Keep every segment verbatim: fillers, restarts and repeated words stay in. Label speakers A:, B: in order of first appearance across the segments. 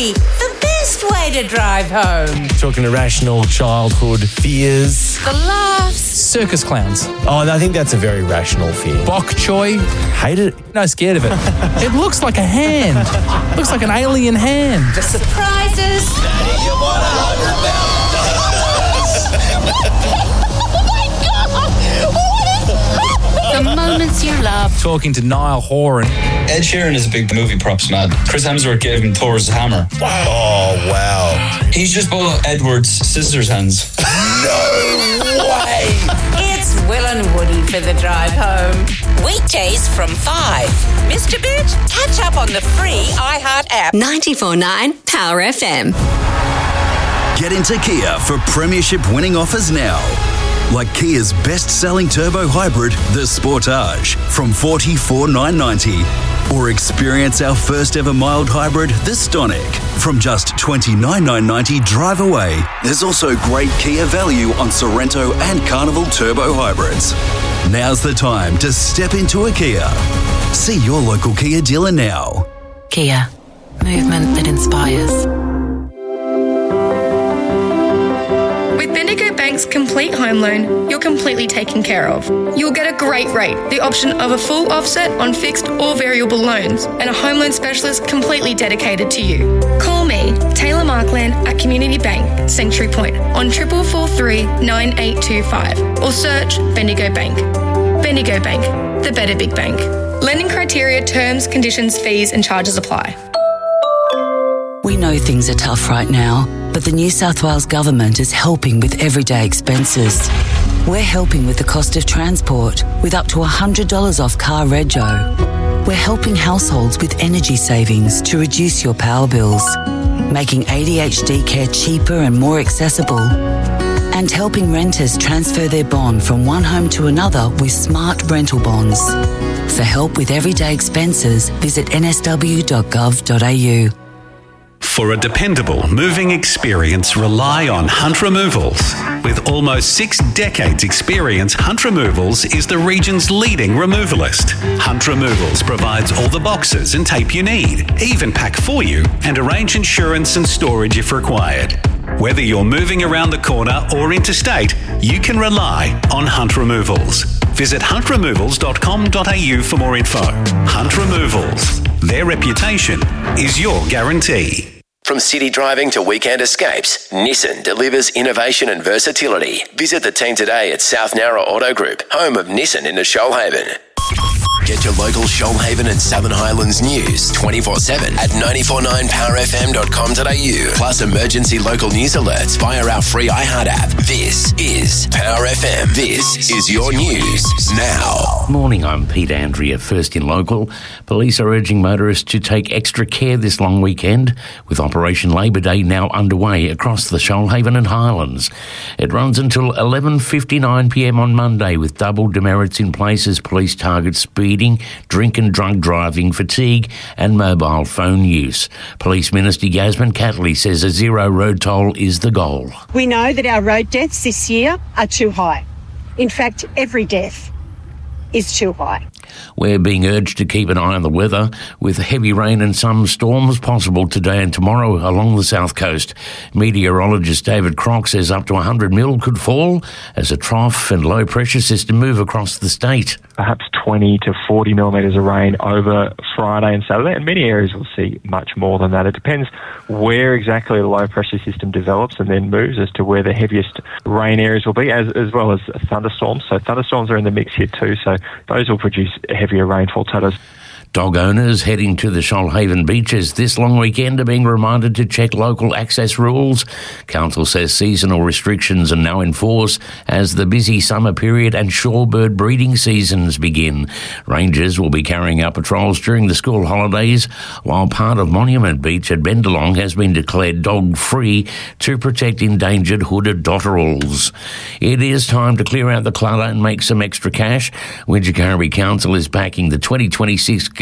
A: Woody, the best way to drive home.
B: Talking irrational childhood fears.
A: The laughs.
C: Circus clowns.
B: Oh, I think that's a very rational fear.
C: Bok choy.
B: Hate it.
C: No, scared of it. It looks like a hand. Looks like an alien hand.
A: The surprises.
D: Daddy, you want a hundred
A: The moments you love.
C: Talking to Niall Horan.
E: Ed Sheeran is a big movie props man. Chris Hemsworth gave him Thor's hammer.
D: Oh, wow.
E: He's just bought Edward's scissors hands.
D: No way.
A: It's Will and Woody for the drive home. Weekdays from five. Mister Bitch, catch up on the free iHeart app.
F: ninety-four point nine Power F M.
G: Get into Kia for premiership winning offers now. Like Kia's best-selling turbo hybrid, the Sportage, from forty-four thousand nine hundred ninety dollars. Or experience our first-ever mild hybrid, the Stonic, from just twenty-nine thousand nine hundred ninety dollars drive away. There's also great Kia value on Sorrento and Carnival turbo hybrids. Now's the time to step into a Kia. See your local Kia dealer now.
H: Kia. Movement that inspires.
I: With Bendigo Bank's complete home loan, you're completely taken care of. You'll get a great rate, the option of a full offset on fixed or variable loans, and a home loan specialist completely dedicated to you. Call me, Taylor Markland at Community Bank, Sanctuary Point, on triple four three nine eight two five, or search Bendigo Bank. Bendigo Bank, the better big bank. Lending criteria, terms, conditions, fees and charges apply.
H: We know things are tough right now, but the New South Wales Government is helping with everyday expenses. We're helping with the cost of transport, with up to one hundred dollars off car rego. We're helping households with energy savings to reduce your power bills, making A D H D care cheaper and more accessible, and helping renters transfer their bond from one home to another with smart rental bonds. For help with everyday expenses, visit n s w dot gov dot a u.
J: For a dependable moving experience, rely on Hunt Removals. With almost six decades experience, Hunt Removals is the region's leading removalist. Hunt Removals provides all the boxes and tape you need, even pack for you and arrange insurance and storage if required. Whether you're moving around the corner or interstate, you can rely on Hunt Removals. Visit hunt removals dot com dot a u for more info. Hunt Removals. Their reputation is your guarantee.
K: From city driving to weekend escapes, Nissan delivers innovation and versatility. Visit the team today at South Nowra Auto Group, home of Nissan in the Shoalhaven. Get your local Shoalhaven and Southern Highlands news twenty-four seven at nine four nine power f m dot com dot a u. Plus emergency local news alerts via our free iHeart app. This is Power F M. This is your news now.
L: Morning, I'm Pete Andrea, First in Local. Police are urging motorists to take extra care this long weekend, with Operation Labour Day now underway across the Shoalhaven and Highlands. It runs until eleven fifty-nine p m on Monday, with double demerits in place as police target speed, drink and drug driving, fatigue and mobile phone use. Police Minister Yasmin Catley says a zero road toll is the goal.
M: We know that our road deaths this year are too high. In fact, every death is too high.
L: We're being urged to keep an eye on the weather, with heavy rain and some storms possible today and tomorrow along the south coast. Meteorologist David Crock says up to one hundred mil could fall as a trough and low pressure system move across the state.
N: Perhaps twenty to forty millimetres of rain over Friday and Saturday, and many areas will see much more than that. It depends where exactly the low pressure system develops and then moves as to where the heaviest rain areas will be, as, as well as thunderstorms. So thunderstorms are in the mix here too, so those will produce heavier rainfall totals.
L: Dog owners heading to the Shoalhaven beaches this long weekend are being reminded to check local access rules. Council says seasonal restrictions are now in force as the busy summer period and shorebird breeding seasons begin. Rangers will be carrying out patrols during the school holidays, while part of Monument Beach at Bendalong has been declared dog-free to protect endangered hooded dotterels. It is time to clear out the clutter and make some extra cash. Wingecarribee Council is backing the twenty twenty-six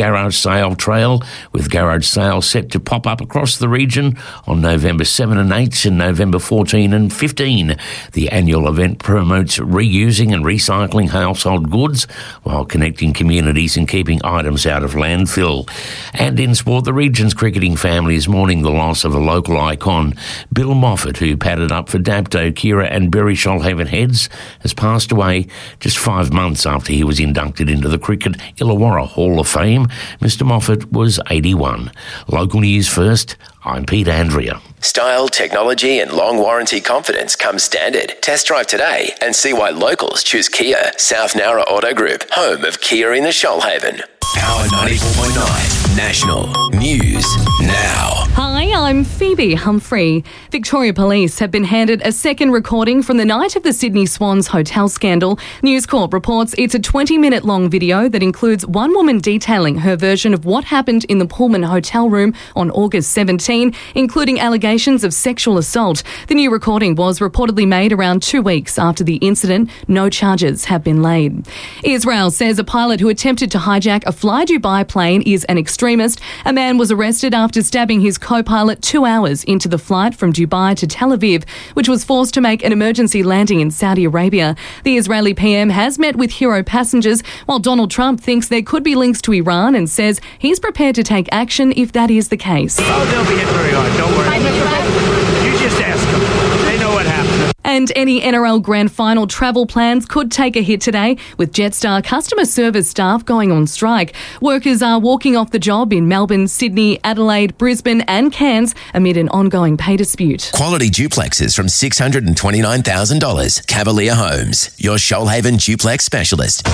L: Garage Sale Trail, with garage sales set to pop up across the region on November seventh and eighth and November fourteenth and fifteenth. The annual event promotes reusing and recycling household goods while connecting communities and keeping items out of landfill. And in sport, the region's cricketing family is mourning the loss of a local icon. Bill Moffat, who padded up for Dapto, Kira and Bury Shoalhaven Heads, has passed away just five months after he was inducted into the Cricket Illawarra Hall of Fame. Mister Moffat was eighty-one. Local news first, I'm Pete Andrea.
K: Style, technology and long warranty confidence come standard. Test drive today and see why locals choose Kia. South Nowra Auto Group, home of Kia in the Shoalhaven. Power ninety-four point nine National News Now.
O: Hi, I'm Phoebe Humphrey. Victoria Police have been handed a second recording from the night of the Sydney Swans hotel scandal. News Corp reports it's a twenty-minute long video that includes one woman detailing her version of what happened in the Pullman hotel room on August seventeenth, including allegations of sexual assault. The new recording was reportedly made around two weeks after the incident. No charges have been laid. Israel says a pilot who attempted to hijack a Fly Dubai plane is an extremist. A man was arrested after stabbing his co-pilot two hours into the flight from Dubai to Tel Aviv, which was forced to make an emergency landing in Saudi Arabia. The Israeli P M has met with hero passengers, while Donald Trump thinks there could be links to Iran and says he's prepared to take action if that is the case.
P: Oh, they'll be hit very hard. Don't worry. You just ask them. They know what happened.
O: And any N R L Grand Final travel plans could take a hit today, with Jetstar customer service staff going on strike. Workers are walking off the job in Melbourne, Sydney, Adelaide, Brisbane and Cairns amid an ongoing pay dispute.
K: Quality duplexes from six hundred twenty-nine thousand dollars. Cavalier Homes, your Shoalhaven duplex specialist.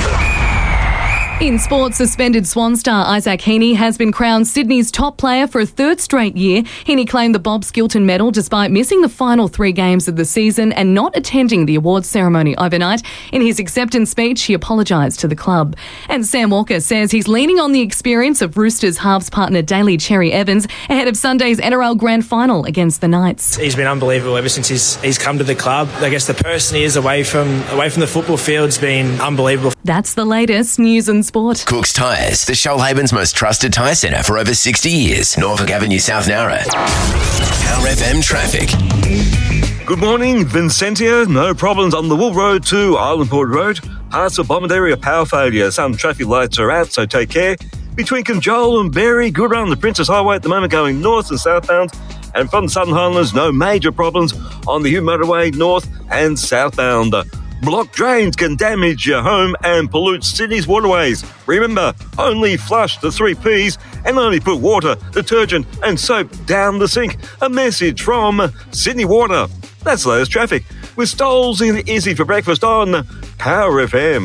O: In sports, suspended Swan star Isaac Heaney has been crowned Sydney's top player for a third straight year. Heaney claimed the Bob Skilton medal despite missing the final three games of the season and not attending the awards ceremony overnight. In his acceptance speech, he apologised to the club. And Sam Walker says he's leaning on the experience of Roosters halves partner Daly Cherry Evans ahead of Sunday's N R L Grand Final against the Knights.
Q: He's been unbelievable ever since he's, he's come to the club. I guess the person he is away from, away from the football field's been unbelievable.
O: That's the latest news and sport.
K: Cook's Tyres, the Shoalhaven's most trusted tyre centre for over sixty years. Norfolk Avenue, South Nowra. Power F M traffic.
R: Good morning, Vincentia. No problems on the Wool Road to Islandport Road. Parts of Bomaderry are power failure. Some traffic lights are out, so take care. Between Conjola and Berry, good around the Princess Highway at the moment going north and southbound. And from the Southern Highlands, no major problems on the Hume Motorway north and southbound. Blocked drains can damage your home and pollute Sydney's waterways. Remember, only flush the three P's and only put water, detergent and soap down the sink. A message from Sydney Water. That's the latest traffic with Stoles in Izzy for breakfast on Power F M.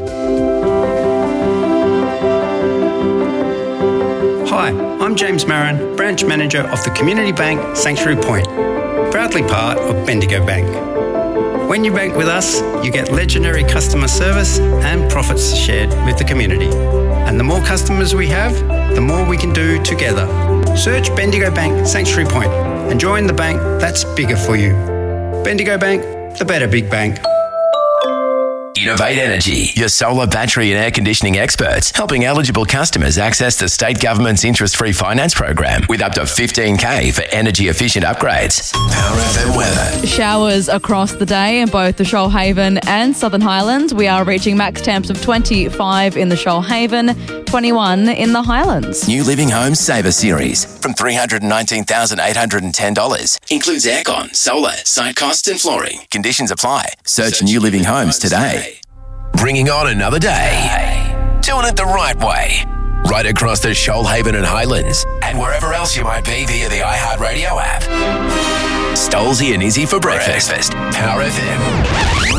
S: Hi, I'm James Marin, Branch Manager of the Community Bank Sanctuary Point, proudly part of Bendigo Bank. When you bank with us, you get legendary customer service and profits shared with the community. And the more customers we have, the more we can do together. Search Bendigo Bank Sanctuary Point and join the bank that's bigger for you. Bendigo Bank, the better big bank.
K: Innovate Energy, your solar, battery and air conditioning experts, helping eligible customers access the state government's interest-free finance program with up to fifteen K for energy-efficient upgrades. Power F M weather.
T: Showers across the day in both the Shoalhaven and Southern Highlands. We are reaching max temps of twenty-five in the Shoalhaven, twenty-one in the Highlands.
K: New Living Homes Saver Series from three hundred nineteen thousand eight hundred ten dollars. Includes aircon, solar, site costs and flooring. Conditions apply. Search, Search New Living Homes today. Bringing on another day. Doing it the right way. Right across the Shoalhaven and Highlands and wherever else you might be via the iHeartRadio app. Stolesy and Izzy for breakfast. Power F M.